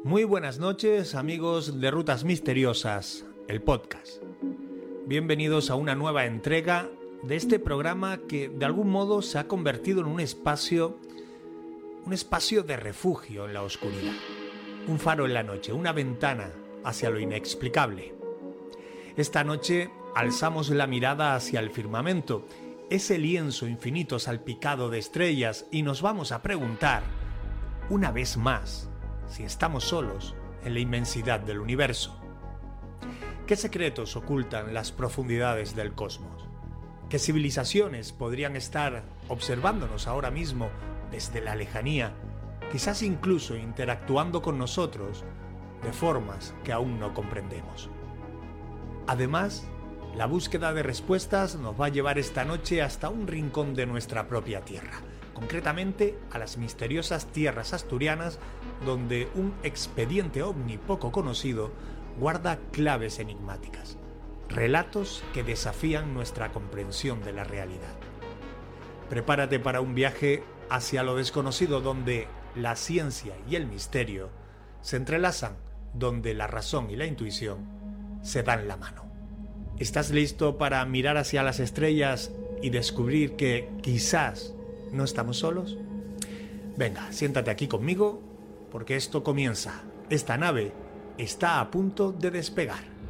Muy buenas noches, amigos de Rutas Misteriosas, el podcast. Bienvenidos a una nueva entrega de este programa que de algún modo se ha convertido en un espacio de refugio en la oscuridad. Un faro en la noche, una ventana hacia lo inexplicable. Esta noche alzamos la mirada hacia el firmamento, ese lienzo infinito salpicado de estrellas, y nos vamos a preguntar, una vez más, si estamos solos en la inmensidad del universo. ¿Qué secretos ocultan las profundidades del cosmos? ¿Qué civilizaciones podrían estar observándonos ahora mismo desde la lejanía, quizás incluso interactuando con nosotros de formas que aún no comprendemos? Además, la búsqueda de respuestas nos va a llevar esta noche hasta un rincón de nuestra propia tierra, concretamente a las misteriosas tierras asturianas, donde un expediente ovni poco conocido guarda claves enigmáticas, relatos que desafían nuestra comprensión de la realidad. Prepárate para un viaje hacia lo desconocido, donde la ciencia y el misterio se entrelazan, donde la razón y la intuición se dan la mano. ¿Estás listo para mirar hacia las estrellas y descubrir que quizás no estamos solos? Venga, siéntate aquí conmigo, porque esto comienza. Esta nave está a punto de despegar.